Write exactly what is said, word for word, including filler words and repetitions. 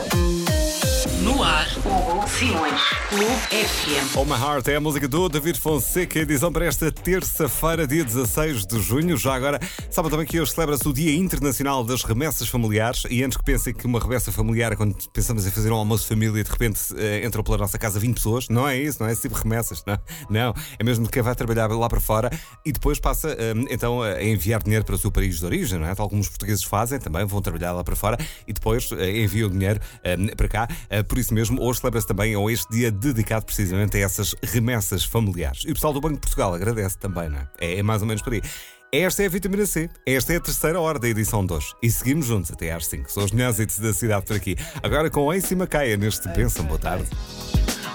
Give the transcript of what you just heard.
No ar, Hugo Simões, Clube F M. Oh My Heart é a música do David Fonseca, edição para esta terça-feira, dia dezasseis de junho. Já agora, sabe também que hoje celebra-se o Dia Internacional das Remessas Familiares. E antes que pensem que uma remessa familiar é quando pensamos em fazer um almoço de família e de repente uh, entram pela nossa casa vinte pessoas, não é isso, não é esse tipo de remessas, não. Não, é mesmo quem vai trabalhar lá para fora e depois passa uh, então a enviar dinheiro para o seu país de origem, não é? Tal como os portugueses fazem, também vão trabalhar lá para fora e depois uh, enviam o dinheiro uh, para cá. Uh, Por isso mesmo, hoje celebra-se também ou este dia dedicado precisamente a essas remessas familiares. E o pessoal do Banco de Portugal agradece também, não é? É mais ou menos por aí. Esta é a Vitamina C. Esta é a terceira hora da edição de hoje. E seguimos juntos até às cinco. São os melhores hits da cidade por aqui. Agora com Ace e Macaia neste Pensam. Boa tarde.